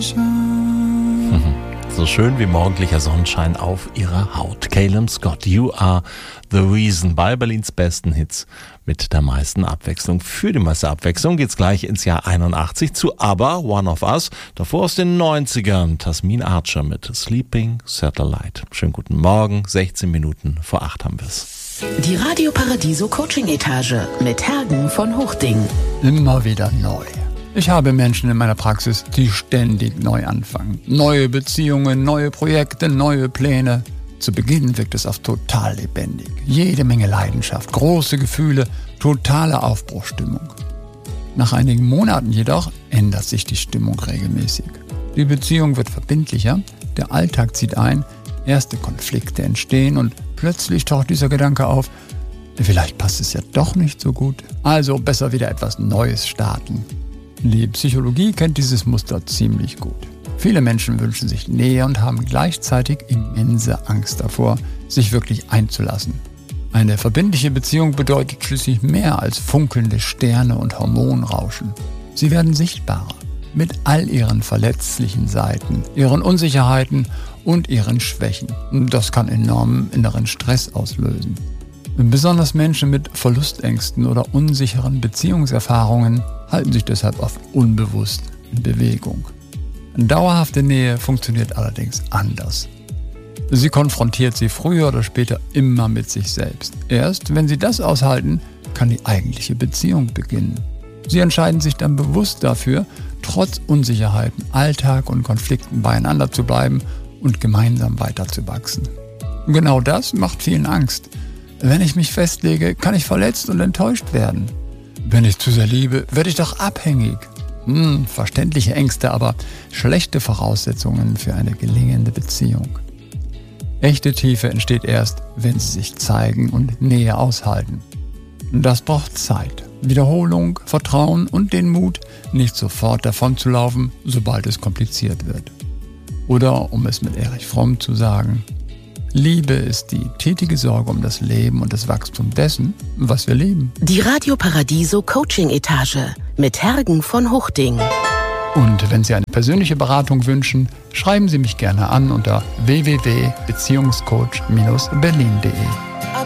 So schön wie morgendlicher Sonnenschein auf ihrer Haut. Calum Scott, You Are the Reason, bei Berlins besten Hits mit der meisten Abwechslung. Für die meiste Abwechslung geht's gleich ins Jahr 81 zu ABBA, One of Us. Davor aus den 90ern, Tasmin Archer mit Sleeping Satellite. Schönen guten Morgen, 16 Minuten vor 8 haben wir's. Die Radio Paradiso Coaching Etage mit Hergen von Hochding. Immer wieder neu. Ich habe Menschen in meiner Praxis, die ständig neu anfangen. Neue Beziehungen, neue Projekte, neue Pläne. Zu Beginn wirkt es oft total lebendig. Jede Menge Leidenschaft, große Gefühle, totale Aufbruchsstimmung. Nach einigen Monaten jedoch ändert sich die Stimmung regelmäßig. Die Beziehung wird verbindlicher, der Alltag zieht ein, erste Konflikte entstehen und plötzlich taucht dieser Gedanke auf, vielleicht passt es ja doch nicht so gut. Also besser wieder etwas Neues starten. Die Psychologie kennt dieses Muster ziemlich gut. Viele Menschen wünschen sich Nähe und haben gleichzeitig immense Angst davor, sich wirklich einzulassen. Eine verbindliche Beziehung bedeutet schließlich mehr als funkelnde Sterne und Hormonrauschen. Sie werden sichtbarer, mit all ihren verletzlichen Seiten, ihren Unsicherheiten und ihren Schwächen. Das kann enormen inneren Stress auslösen. Besonders Menschen mit Verlustängsten oder unsicheren Beziehungserfahrungen halten sich deshalb oft unbewusst in Bewegung. Dauerhafte Nähe funktioniert allerdings anders. Sie konfrontiert sie früher oder später immer mit sich selbst. Erst wenn sie das aushalten, kann die eigentliche Beziehung beginnen. Sie entscheiden sich dann bewusst dafür, trotz Unsicherheiten, Alltag und Konflikten beieinander zu bleiben und gemeinsam weiterzuwachsen. Genau das macht vielen Angst. Wenn ich mich festlege, kann ich verletzt und enttäuscht werden. Wenn ich zu sehr liebe, werde ich doch abhängig. Verständliche Ängste, aber schlechte Voraussetzungen für eine gelingende Beziehung. Echte Tiefe entsteht erst, wenn sie sich zeigen und Nähe aushalten. Das braucht Zeit, Wiederholung, Vertrauen und den Mut, nicht sofort davonzulaufen, sobald es kompliziert wird. Oder, um es mit Erich Fromm zu sagen, Liebe ist die tätige Sorge um das Leben und das Wachstum dessen, was wir lieben. Die Radio Paradiso Coaching Etage mit Hergen von Hochding. Und wenn Sie eine persönliche Beratung wünschen, schreiben Sie mich gerne an unter www.beziehungscoach-berlin.de.